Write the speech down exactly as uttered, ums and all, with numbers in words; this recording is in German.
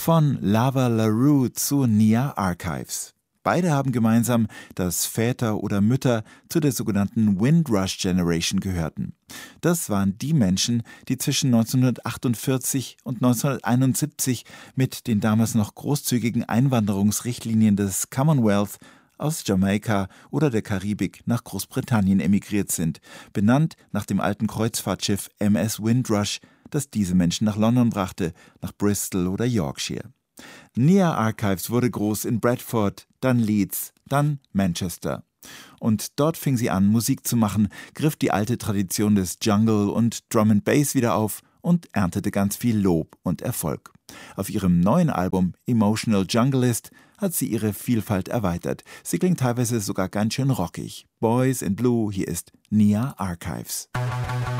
Von Lava LaRue zu Nia Archives. Beide haben gemeinsam, dass Väter oder Mütter zu der sogenannten Windrush Generation gehörten. Das waren die Menschen, die zwischen neunzehnhundertachtundvierzig und neunzehnhunderteinundsiebzig mit den damals noch großzügigen Einwanderungsrichtlinien des Commonwealth aus Jamaika oder der Karibik nach Großbritannien emigriert sind, benannt nach dem alten Kreuzfahrtschiff M S Windrush, das diese Menschen nach London brachte, nach Bristol oder Yorkshire. Nia Archives wurde groß in Bradford, dann Leeds, dann Manchester. Und dort fing sie an, Musik zu machen, griff die alte Tradition des Jungle und Drum and Bass wieder auf und erntete ganz viel Lob und Erfolg. Auf ihrem neuen Album Emotional Junglist hat sie ihre Vielfalt erweitert. Sie klingt teilweise sogar ganz schön rockig. Boys in Blue, hier ist Nia Archives.